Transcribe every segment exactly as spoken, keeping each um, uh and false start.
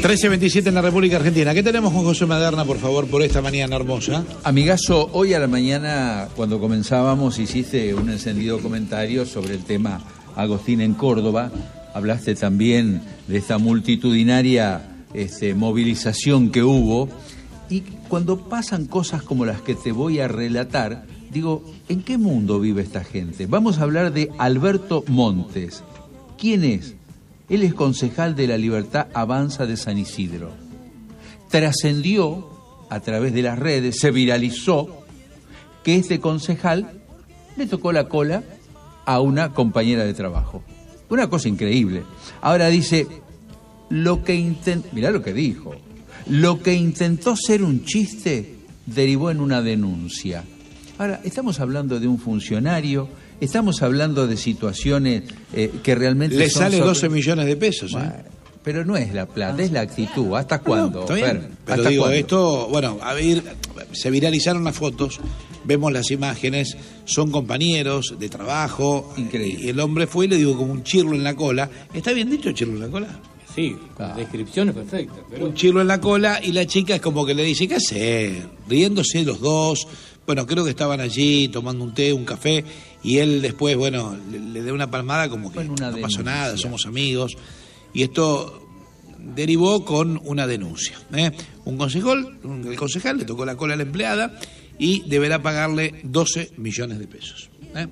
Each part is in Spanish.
trece veintisiete en la República Argentina. ¿Qué tenemos con José Maderna, por favor, por esta mañana hermosa? Amigazo, hoy a la mañana, cuando comenzábamos, hiciste un encendido comentario sobre el tema Agostín en Córdoba. Hablaste también de esta multitudinaria este, movilización que hubo. Y cuando pasan cosas como las que te voy a relatar, digo, ¿en qué mundo vive esta gente? Vamos a hablar de Alberto Montes. ¿Quién es? Él es concejal de La Libertad Avanza de San Isidro. Trascendió a través de las redes, se viralizó que este concejal le tocó la cola a una compañera de trabajo. Una cosa increíble. Ahora dice, lo que intentó, mirá lo que dijo, lo que intentó ser un chiste derivó en una denuncia. Ahora, estamos hablando de un funcionario, estamos hablando de situaciones eh, que realmente... Le son sale sobre... doce millones de pesos, ¿eh? Bueno, pero no es la plata, es la actitud. ¿Hasta cuándo? No, está bien, Fer? pero ¿Hasta digo, cuándo? esto, bueno, a ver, se viralizaron las fotos, vemos las imágenes, son compañeros de trabajo. Increíble. Y el hombre fue y le digo como un chirlo en la cola. ¿Está bien dicho chirlo en la cola? Sí, la descripción es perfecta. Pero... Un chirlo en la cola y la chica es como que le dice, ¿qué hacer? Riéndose los dos. Bueno, creo que estaban allí tomando un té, un café, y él después, bueno, le, le dio una palmada como que no denuncia. pasó nada, somos amigos. Y esto derivó con una denuncia. ¿eh? Un concejal, un, el concejal le tocó la cola a la empleada y deberá pagarle doce millones de pesos. ¿eh?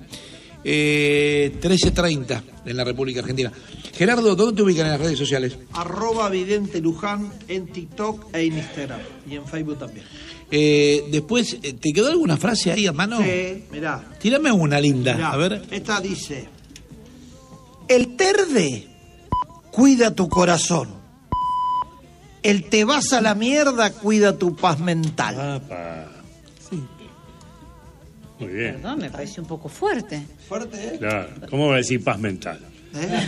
Eh, trece treinta en la República Argentina. Gerardo, ¿dónde te ubican en las redes sociales? Arroba Vidente Luján en TikTok e en Instagram. Y en Facebook también. Eh, después, ¿te quedó alguna frase ahí a mano? Sí, mirá. Tírame una linda, mirá, a ver. Esta dice: el terde cuida tu corazón. El te vas a la mierda cuida tu paz mental. Apa. Sí. Muy bien. Perdón, me parece un poco fuerte. Fuerte, ¿eh? Claro. ¿Cómo va a decir paz mental? ¿Eh?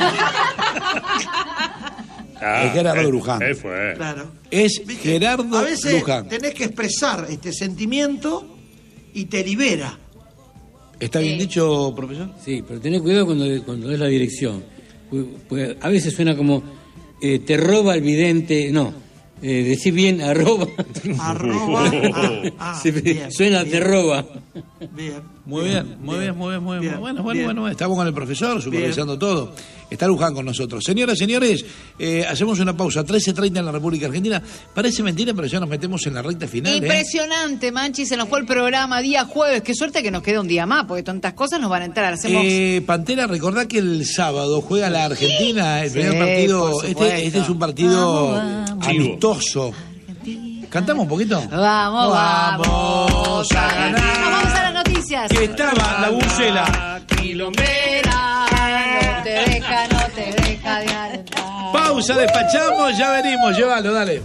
Ah, Es Gerardo él- Luján. él fue. Claro. Es ¿Viste? Gerardo A veces Luján. tenés que expresar este sentimiento y te libera. ¿Está bien dicho, profesor? Sí, pero tenés cuidado cuando, cuando es la dirección. Pu- Pues a veces suena como eh, te roba el vidente, no, eh, decir bien arroba. Arroba. Ah, ah, Sí, bien, suena bien. te roba. Bien. Muy bien, muy bien, muy bien, muy bien. Bien, Bueno, bueno, bien. bueno, estamos con el profesor supervisando todo. Está Luján con nosotros. Señoras, señores, eh, hacemos una pausa. trece treinta en la República Argentina. Parece mentira, pero ya nos metemos en la recta final. ¿eh? Impresionante, Manchi, se nos fue el programa día jueves. Qué suerte que nos queda un día más, porque tantas cosas nos van a entrar. Hacemos... Eh, Pantera, recordá que el sábado juega la Argentina, el Sí, primer partido. por Este, supuesto. este es un partido Vamos, vamos. amistoso. ¿Cantamos un poquito? Vamos, vamos. Vamos a ganar. Nos vamos a las noticias. Que estaba la bucela. Quilombera, no te deja, no te deja de alentar. Pausa, despachamos, ya venimos, llévalo, dale.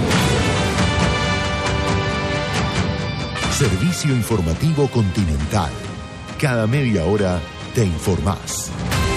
Servicio informativo Continental. Cada media hora te informás.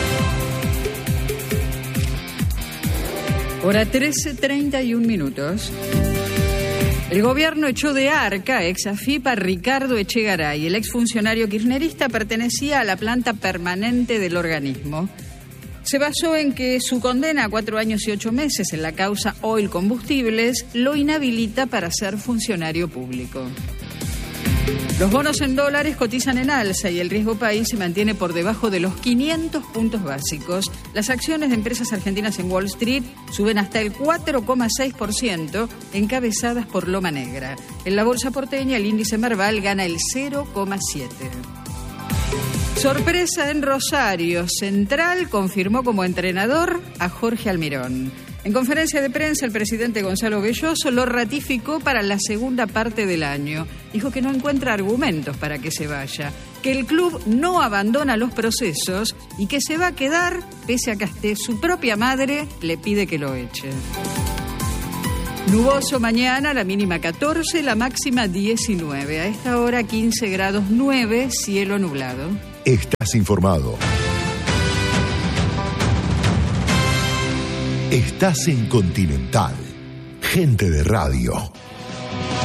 Hora trece treinta y un minutos. El gobierno echó de Arca, ex AFIP, a Ricardo Echegaray. El exfuncionario kirchnerista pertenecía a la planta permanente del organismo. Se basó en que su condena a cuatro años y ocho meses en la causa Oil Combustibles lo inhabilita para ser funcionario público. Los bonos en dólares cotizan en alza y el riesgo país se mantiene por debajo de los quinientos puntos básicos. Las acciones de empresas argentinas en Wall Street suben hasta el cuatro coma seis por ciento, encabezadas por Loma Negra. En la bolsa porteña el índice Merval gana el cero coma siete por ciento. Sorpresa en Rosario. Central confirmó como entrenador a Jorge Almirón. En conferencia de prensa, el presidente Gonzalo Belloso lo ratificó para la segunda parte del año. Dijo que no encuentra argumentos para que se vaya, que el club no abandona los procesos y que se va a quedar pese a que hasta su propia madre le pide que lo eche. Nuboso mañana, la mínima catorce, la máxima diecinueve. A esta hora quince grados nueve, cielo nublado. Estás informado. Estás en Continental. Gente de radio.